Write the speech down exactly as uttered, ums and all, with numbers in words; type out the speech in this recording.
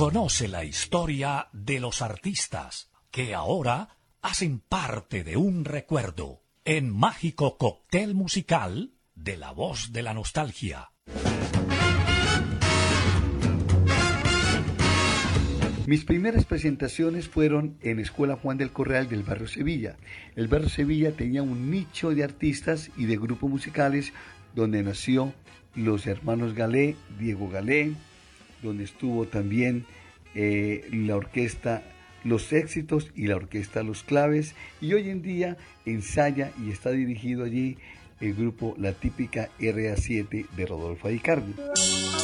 Conoce la historia de los artistas que ahora hacen parte de un recuerdo en Mágico Cóctel Musical de La Voz de la Nostalgia. Mis primeras presentaciones fueron en Escuela Juan del Corral del barrio Sevilla. El barrio Sevilla tenía un nicho de artistas y de grupos musicales donde nació los hermanos Galé, Diego Galé, donde estuvo también eh, la orquesta Los Éxitos y la orquesta Los Claves, y hoy en día ensaya y está dirigido allí el grupo La Típica R A siete de Rodolfo Aicardi.